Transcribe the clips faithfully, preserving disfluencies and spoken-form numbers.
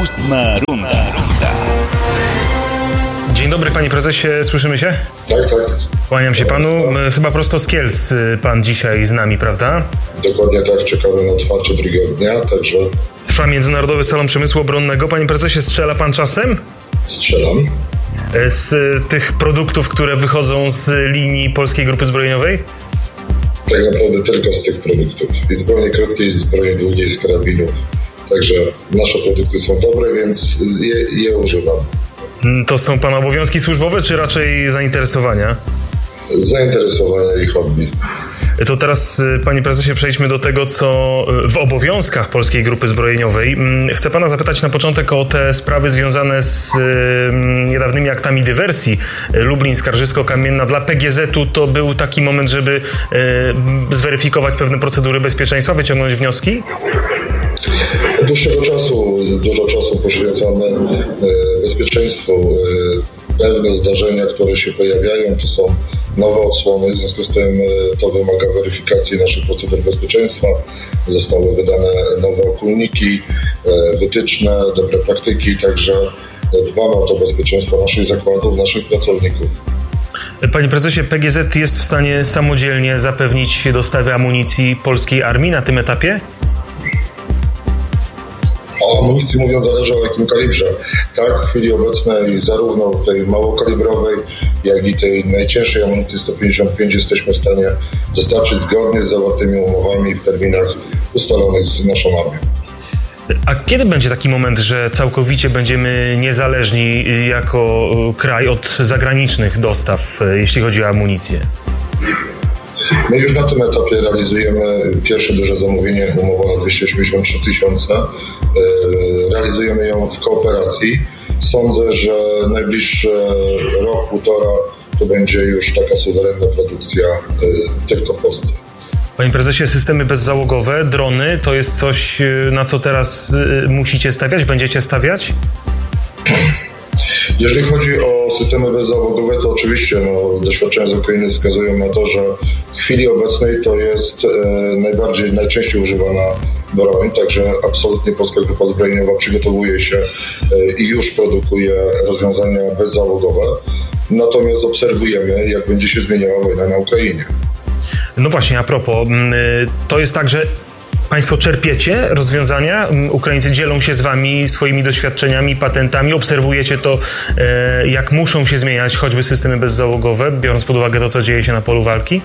Ósma runda. Dzień dobry, panie prezesie, słyszymy się? Tak, tak. Kłaniam się panu. Chyba prosto z Kielc pan dzisiaj z nami, prawda? Dokładnie tak, czekamy na otwarcie drugiego dnia, także... Trwa Międzynarodowy Salon Przemysłu Obronnego. Panie prezesie, strzela pan czasem? Strzelam. Z tych produktów, które wychodzą z linii Polskiej Grupy Zbrojeniowej? Tak naprawdę tylko z tych produktów. I z broni krótkiej, i z broni długiej, z karabinów. Także nasze produkty są dobre, więc je, je używam. To są pana obowiązki służbowe, czy raczej zainteresowania? Zainteresowania i hobby. To teraz, panie prezesie, przejdźmy do tego, co w obowiązkach Polskiej Grupy Zbrojeniowej. Chcę pana zapytać na początek o te sprawy związane z niedawnymi aktami dywersji. Lublin, Skarżysko-Kamienna. Dla P G Z-u to był taki moment, żeby zweryfikować pewne procedury bezpieczeństwa, wyciągnąć wnioski? Od dłuższego czasu, dużo czasu poświęcamy bezpieczeństwu. Pewne zdarzenia, które się pojawiają, to są nowe odsłony, w związku z tym to wymaga weryfikacji naszych procedur bezpieczeństwa. Zostały wydane nowe okulniki, wytyczne, dobre praktyki, także dbamy o to bezpieczeństwo naszych zakładów, naszych pracowników. Panie prezesie, P G Z jest w stanie samodzielnie zapewnić dostawy amunicji polskiej armii na tym etapie? O amunicji mówiąc zależy o jakim kalibrze. Tak, w chwili obecnej zarówno tej małokalibrowej, jak i tej najcięższej amunicji sto pięćdziesiąt pięć jesteśmy w stanie dostarczyć zgodnie z zawartymi umowami w terminach ustalonych z naszą armią. A kiedy będzie taki moment, że całkowicie będziemy niezależni jako kraj od zagranicznych dostaw, jeśli chodzi o amunicję? My już na tym etapie realizujemy pierwsze duże zamówienie, umowa na dwieście osiemdziesiąt trzy tysiące. Realizujemy ją w kooperacji. Sądzę, że najbliższy rok, półtora to będzie już taka suwerenna produkcja tylko w Polsce. Panie prezesie, systemy bezzałogowe, drony, to jest coś, na co teraz musicie stawiać, będziecie stawiać? Jeżeli chodzi o systemy bezzałogowe, to oczywiście no, doświadczenia z Ukrainy wskazują na to, że w chwili obecnej to jest e, najbardziej, najczęściej używana broń, także absolutnie Polska Grupa Zbrojeniowa przygotowuje się e, i już produkuje rozwiązania bezzałogowe. Natomiast obserwujemy, jak będzie się zmieniała wojna na Ukrainie. No właśnie, a propos, to jest tak, że państwo czerpiecie rozwiązania, Ukraińcy dzielą się z wami swoimi doświadczeniami, patentami, obserwujecie to, jak muszą się zmieniać choćby systemy bezzałogowe, biorąc pod uwagę to, co dzieje się na polu walki?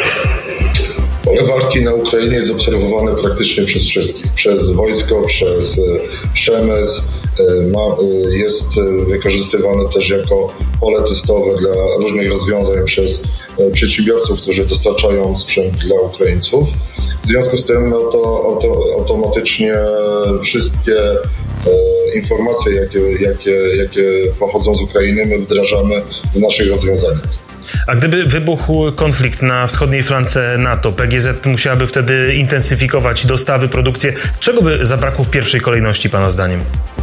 Pole walki na Ukrainie jest obserwowane praktycznie przez wszystkich, przez wojsko, przez przemysł, jest wykorzystywane też jako pole testowe dla różnych rozwiązań przez przedsiębiorców, którzy dostarczają sprzęt dla Ukraińców. W związku z tym no to, to automatycznie wszystkie e, informacje, jakie, jakie, jakie pochodzą z Ukrainy, my wdrażamy w naszych rozwiązaniach. A gdyby wybuchł konflikt na wschodniej flance NATO, P G Z musiałaby wtedy intensyfikować dostawy, produkcję. Czego by zabrakło w pierwszej kolejności, pana zdaniem?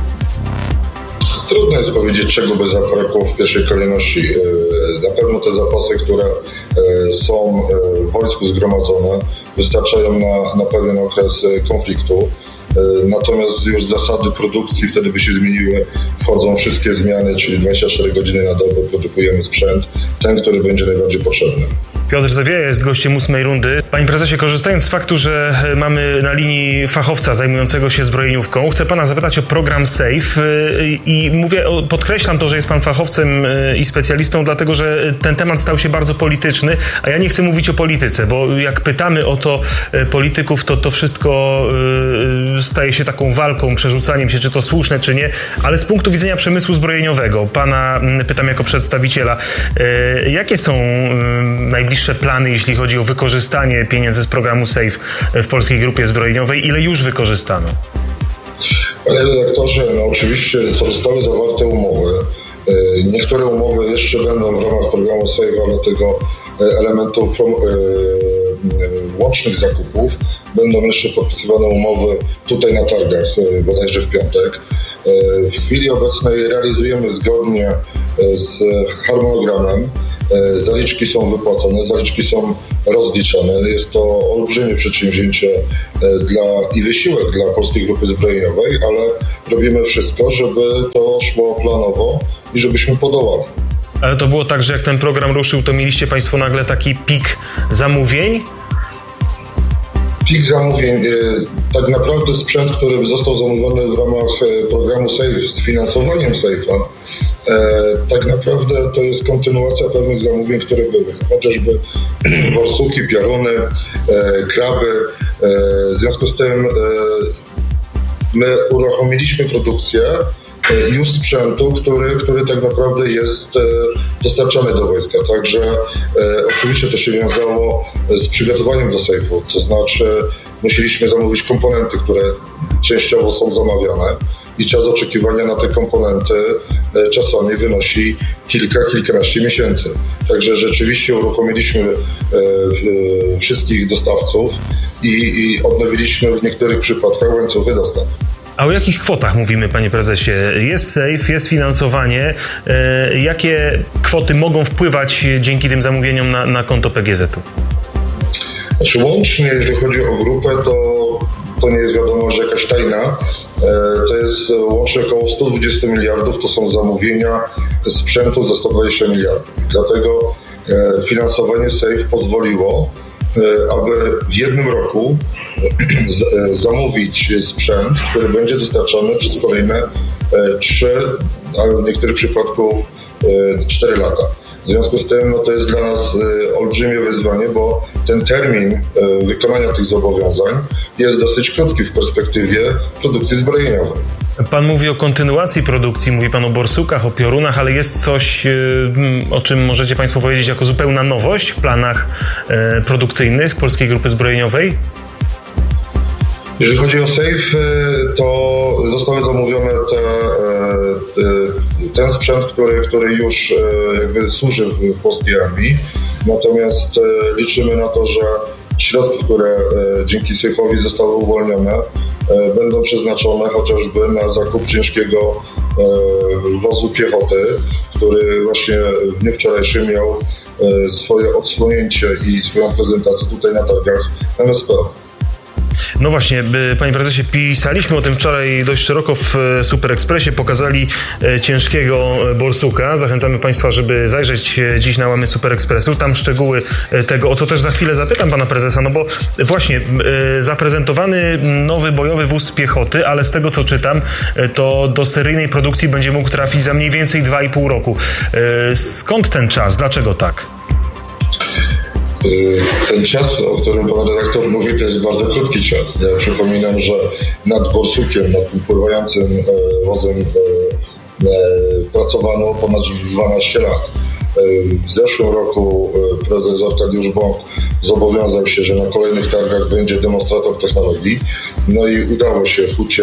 Trudno jest powiedzieć, czego by zabrakło w pierwszej kolejności. Na pewno te zapasy, które są w wojsku zgromadzone, wystarczają na, na pewien okres konfliktu. Natomiast już zasady produkcji wtedy by się zmieniły. Wchodzą wszystkie zmiany, czyli dwadzieścia cztery godziny na dobę produkujemy sprzęt, ten, który będzie najbardziej potrzebny. Piotr Zawieja jest gościem ósmej rundy. Panie prezesie, korzystając z faktu, że mamy na linii fachowca zajmującego się zbrojeniówką, chcę pana zapytać o program SAFE i mówię, podkreślam to, że jest pan fachowcem i specjalistą, dlatego że ten temat stał się bardzo polityczny, a ja nie chcę mówić o polityce, bo jak pytamy o to polityków, to to wszystko staje się taką walką, przerzucaniem się, czy to słuszne, czy nie, ale z punktu widzenia przemysłu zbrojeniowego, pana pytam jako przedstawiciela, jakie są najbliższe plany, jeśli chodzi o wykorzystanie pieniędzy z programu SAFE w Polskiej Grupie Zbrojeniowej? Ile już wykorzystano? Panie redaktorze, no oczywiście zostały zawarte umowy. Niektóre umowy jeszcze będą w ramach programu SAFE, ale tego elementu prom- łącznych zakupów będą jeszcze podpisywane umowy tutaj na targach, bodajże w piątek. W chwili obecnej realizujemy zgodnie z harmonogramem Zaliczki są wypłacane, zaliczki są rozliczane. Jest to olbrzymie przedsięwzięcie dla, i wysiłek dla Polskiej Grupy Zbrojeniowej, ale robimy wszystko, żeby to szło planowo i żebyśmy podołali. Ale to było tak, że jak ten program ruszył, to mieliście Państwo nagle taki pik zamówień? Pik zamówień, tak naprawdę sprzęt, który został zamówiony w ramach programu SAFE z finansowaniem SAFE'a, tak naprawdę to jest kontynuacja pewnych zamówień, które były. Chociażby borsuki, piaruny, kraby. W związku z tym my uruchomiliśmy produkcję już sprzętu, który, który tak naprawdę jest dostarczany do wojska. Także e, oczywiście to się wiązało z przygotowaniem do sejfu, to znaczy musieliśmy zamówić komponenty, które częściowo są zamawiane i czas oczekiwania na te komponenty e, czasami wynosi kilka, kilkanaście miesięcy. Także rzeczywiście uruchomiliśmy e, e, wszystkich dostawców i, i odnowiliśmy w niektórych przypadkach łańcuchy dostaw. A o jakich kwotach mówimy, panie prezesie? Jest SAFE, jest finansowanie. E, jakie kwoty mogą wpływać dzięki tym zamówieniom na, na konto P G Z-u? Znaczy łącznie, jeżeli chodzi o grupę, to, to nie jest wiadomo, że jakaś tajna. E, to jest łącznie około sto dwadzieścia miliardów, to są zamówienia sprzętu za sto dwadzieścia miliardów. Dlatego e, finansowanie SAFE pozwoliło, aby w jednym roku zamówić sprzęt, który będzie dostarczany przez kolejne trzy, ale w niektórych przypadkach cztery lata. W związku z tym no, to jest dla nas olbrzymie wyzwanie, bo ten termin wykonania tych zobowiązań jest dosyć krótki w perspektywie produkcji zbrojeniowej. Pan mówi o kontynuacji produkcji, mówi pan o borsukach, o piorunach, ale jest coś, o czym możecie państwo powiedzieć jako zupełna nowość w planach produkcyjnych Polskiej Grupy Zbrojeniowej? Jeżeli chodzi o SAFE, to zostały zamówione te, te, ten sprzęt, który, który już jakby służy w, w polskiej armii. Natomiast liczymy na to, że środki, które dzięki SAFE'owi zostały uwolnione, będą przeznaczone chociażby na zakup ciężkiego wozu piechoty, który właśnie w dniu wczorajszym miał swoje odsłonięcie i swoją prezentację tutaj na targach M S P. No właśnie, panie prezesie, pisaliśmy o tym wczoraj dość szeroko w Super Expressie, pokazali ciężkiego borsuka. Zachęcamy państwa, żeby zajrzeć dziś na łamy Super Expressu. Tam szczegóły tego, o co też za chwilę zapytam pana prezesa, no bo właśnie zaprezentowany nowy bojowy wóz piechoty, ale z tego co czytam, to do seryjnej produkcji będzie mógł trafić za mniej więcej dwa i pół roku. Skąd ten czas? Dlaczego tak? Ten czas, o którym pan redaktor mówi, to jest bardzo krótki czas. Ja przypominam, że nad borsukiem, nad tym pływającym wozem pracowano ponad dwanaście lat. W zeszłym roku prezes Arkadiusz Bąk zobowiązał się, że na kolejnych targach będzie demonstrator technologii. No i udało się hucie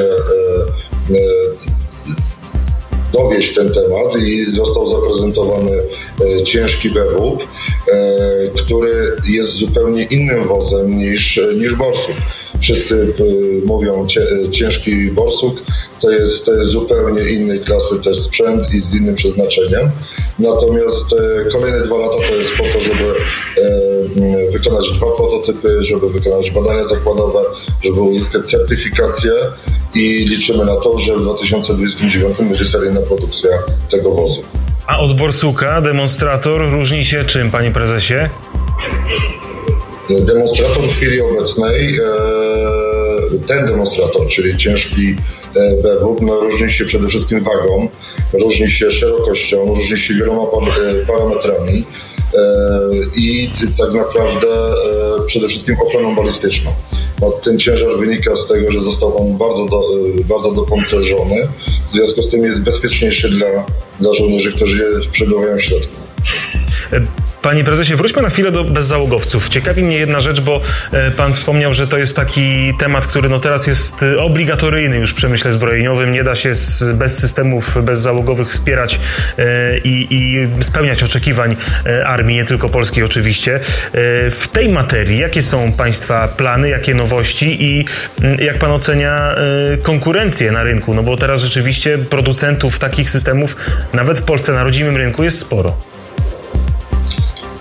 dowieść ten temat i został zaprezentowany e, ciężki B W P, e, który jest zupełnie innym wozem niż, niż borsuk. Wszyscy e, mówią cie, ciężki borsuk, to jest, to jest zupełnie innej klasy też sprzęt i z innym przeznaczeniem. Natomiast e, kolejne dwa lata to jest po to, żeby e, wykonać dwa prototypy, żeby wykonać badania zakładowe, żeby uzyskać certyfikację i liczymy na to, że w dwa tysiące dwudziestym dziewiątym będzie seryjna produkcja tego wozu. A od borsuka demonstrator różni się czym, panie prezesie? Demonstrator w chwili obecnej, ten demonstrator, czyli ciężki B W P, no, różni się przede wszystkim wagą, różni się szerokością, różni się wieloma parametrami i tak naprawdę przede wszystkim ochroną balistyczną. No, ten ciężar wynika z tego, że został on bardzo, do, bardzo dopancerzony, w związku z tym jest bezpieczniejszy dla, dla żołnierzy, którzy przebywają w środku. Panie prezesie, wróćmy na chwilę do bezzałogowców. Ciekawi mnie jedna rzecz, bo pan wspomniał, że to jest taki temat, który no teraz jest obligatoryjny już w przemyśle zbrojeniowym. Nie da się z, bez systemów bezzałogowych wspierać e, i, i spełniać oczekiwań armii, nie tylko polskiej oczywiście. E, w tej materii jakie są państwa plany, jakie nowości i jak pan ocenia e, konkurencję na rynku? No bo teraz rzeczywiście producentów takich systemów nawet w Polsce na rodzimym rynku jest sporo.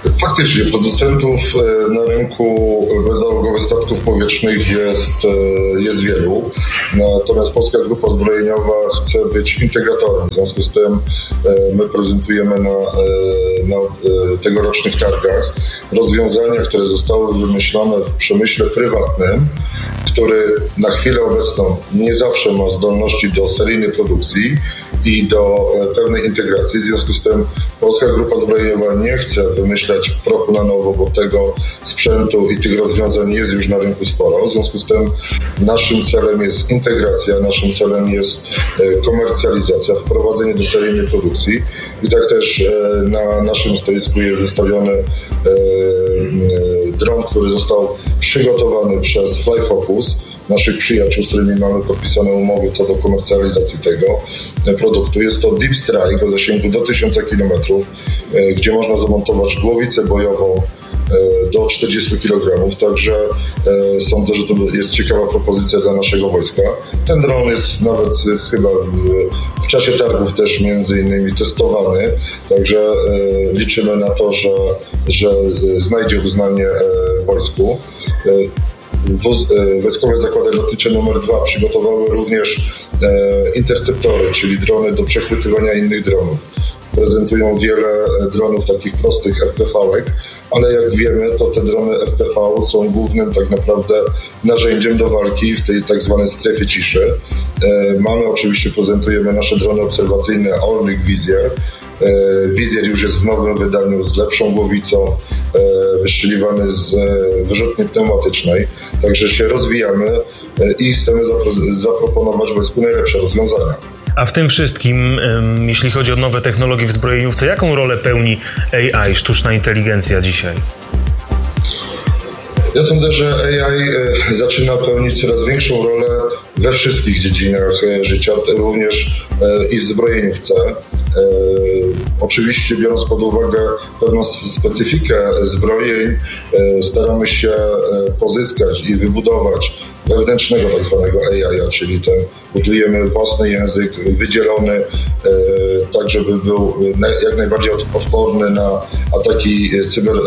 Faktycznie producentów na rynku bezzałogowych statków powietrznych jest, jest wielu, natomiast Polska Grupa Zbrojeniowa chce być integratorem. W związku z tym my prezentujemy na, na tegorocznych targach rozwiązania, które zostały wymyślone w przemyśle prywatnym, który na chwilę obecną nie zawsze ma zdolności do seryjnej produkcji i do pewnej integracji. W związku z tym Polska Grupa Zbrojeniowa nie chce wymyślać prochu na nowo, bo tego sprzętu i tych rozwiązań jest już na rynku sporo. W związku z tym naszym celem jest integracja, naszym celem jest komercjalizacja, wprowadzenie do seryjnej produkcji. I tak też na naszym stoisku jest wystawiony dron, który został przygotowany przez FlyFocus, naszych przyjaciół, z którymi mamy podpisane umowy co do komercjalizacji tego produktu. Jest to Deep Strike o zasięgu do tysiąca kilometrów, gdzie można zamontować głowicę bojową do czterdziestu kilogramów, także sądzę, że to jest ciekawa propozycja dla naszego wojska. Ten dron jest nawet chyba w, w czasie targów też między innymi testowany, także liczymy na to, że, że znajdzie uznanie w wojsku. Wojskowe Zakłady Lotnicze numer dwa przygotowały również interceptory, czyli drony do przechwytywania innych dronów. Prezentują wiele dronów takich prostych F P V-ek, ale jak wiemy, to te drony F P V są głównym tak naprawdę narzędziem do walki w tej tak zwanej strefie ciszy. Mamy oczywiście, prezentujemy nasze drony obserwacyjne Orlik Wizjer. Wizjer już jest w nowym wydaniu z lepszą głowicą, wystrzeliwany z wyrzutni pneumatycznej, także się rozwijamy i chcemy zapro- zaproponować wojsku najlepsze rozwiązania. A w tym wszystkim, jeśli chodzi o nowe technologie w zbrojeniówce, jaką rolę pełni A I, sztuczna inteligencja dzisiaj? Ja sądzę, że A I zaczyna pełnić coraz większą rolę we wszystkich dziedzinach życia, również i w zbrojeniówce. Oczywiście, biorąc pod uwagę pewną specyfikę zbrojeń, staramy się pozyskać i wybudować wewnętrznego tak zwanego A I, czyli ten budujemy własny język wydzielony, tak żeby był jak najbardziej odporny na ataki cyber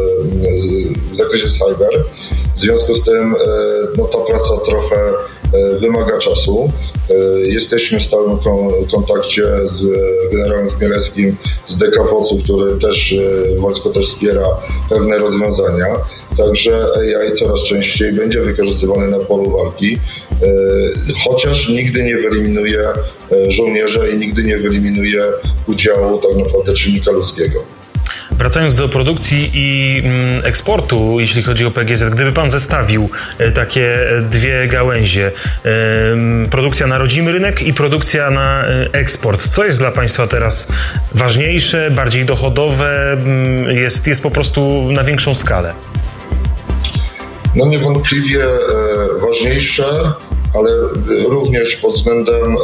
w zakresie cyber. W związku z tym no, ta praca trochę wymaga czasu. Jesteśmy w stałym kontakcie z generałem Chmielewskim z D K W O C-u, który też, wojsko też wspiera pewne rozwiązania. Także A I coraz częściej będzie wykorzystywany na polu walki, chociaż nigdy nie wyeliminuje żołnierza i nigdy nie wyeliminuje udziału tak naprawdę czynnika ludzkiego. Wracając do produkcji i eksportu, jeśli chodzi o P G Z, gdyby pan zestawił takie dwie gałęzie, produkcja na rodzimy rynek i produkcja na eksport, co jest dla państwa teraz ważniejsze, bardziej dochodowe, jest, jest po prostu na większą skalę? No niewątpliwie ważniejsze, ale również pod względem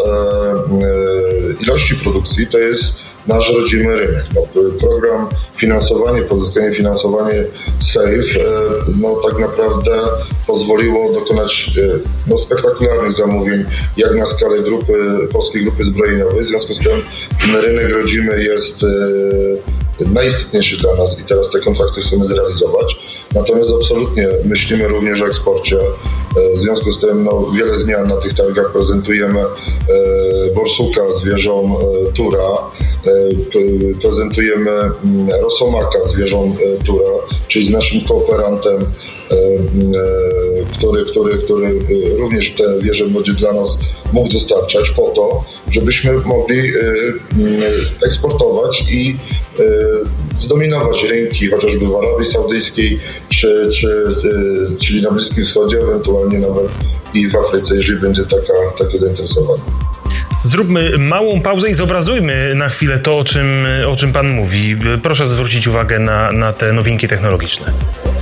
ilości produkcji to jest nasz rodzimy rynek. No, program finansowanie, pozyskanie finansowanie SAFE no, tak naprawdę pozwoliło dokonać no, spektakularnych zamówień jak na skalę grupy, Polskiej Grupy Zbrojeniowej. W związku z tym ten rynek rodzimy jest najistotniejszy dla nas i teraz te kontrakty chcemy zrealizować. Natomiast absolutnie myślimy również o eksporcie. W związku z tym no, wiele zmian na tych targach prezentujemy. Borsuka z wieżą Tura, prezentujemy Rosomaka z wieżą Tura, czyli z naszym kooperantem, który, który, który również te wieże będzie dla nas mógł dostarczać po to, żebyśmy mogli eksportować i zdominować rynki chociażby w Arabii Saudyjskiej, czy, czy, czyli na Bliskim Wschodzie, ewentualnie nawet i w Afryce, jeżeli będzie taka, takie zainteresowanie. Zróbmy małą pauzę i zobrazujmy na chwilę to, o czym, o czym pan mówi. Proszę zwrócić uwagę na, na te nowinki technologiczne.